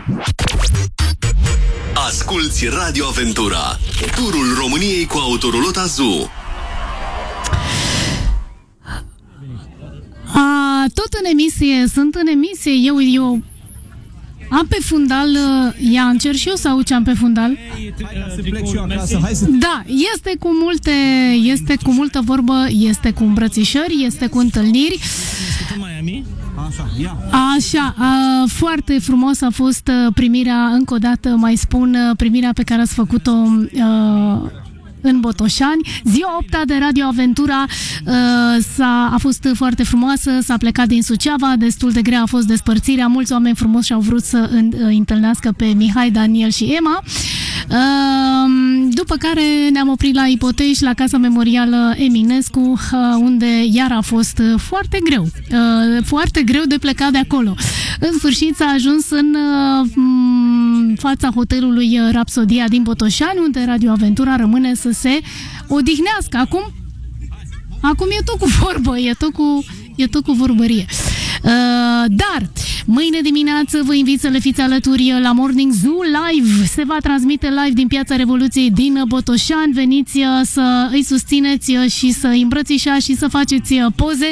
Asculți Radio Aventura, turul României cu autorulota Zoo. Tot în emisie, sunt în emisie, eu am pe fundal, ia încerc și eu să aud ce am pe fundal. Da, este cu multă vorbă, este cu îmbrățișări, este cu întâlniri. Așa, foarte frumos a fost primirea, încă o dată mai spun, primirea pe care ați făcut-o în Botoșani. Ziua 8-a de Radio Aventura a fost foarte frumoasă, s-a plecat din Suceava, destul de grea a fost despărțirea, mulți oameni frumoși și-au vrut să întâlnească pe Mihai, Daniel și Emma. După care ne-am oprit la Ipotești, la Casa Memorială Eminescu, unde iar a fost foarte greu de plecat de acolo. În sfârșit s-a ajuns în fața hotelului Rapsodia din Botoșani, unde Radio Aventura rămâne să se odihnească. Acum e tot cu vorbă, e tot cu vorbărie. Dar mâine dimineață vă invit să le fiți alături la Morning Zoo Live. Se va transmite live din Piața Revoluției din Botoșani. Veniți să îi susțineți și să îi îmbrățișați și să faceți poze.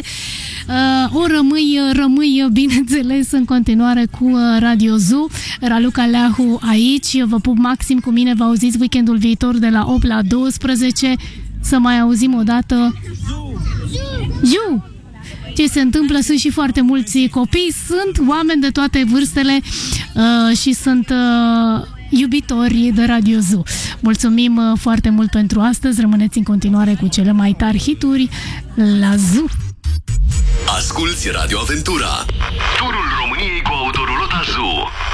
Rămâi, bineînțeles, în continuare cu Radio Zoo. Raluca Leahu aici. Vă pup maxim, cu mine vă auziți weekendul viitor de la 8 la 12. Să mai auzim o dată. Zoo! Ce se întâmplă? Sunt și foarte mulți copii, sunt oameni de toate vârstele și sunt iubitori de Radio Zoo. Mulțumim foarte mult pentru astăzi. Rămâneți în continuare cu cele mai tari hituri la Zoo. Asculți Radio Aventura, turul României cu autorulota Zoo.